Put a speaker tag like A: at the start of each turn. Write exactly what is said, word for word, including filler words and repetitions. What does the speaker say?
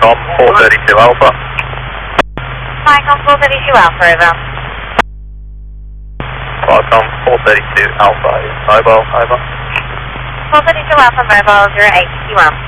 A: Vicom four thirty-two Alpha.
B: Vicom four thirty-two Alpha, over.
A: Vicom four thirty-two Alpha is mobile, over.
B: four thirty-two Alpha, mobile, zero eight two one.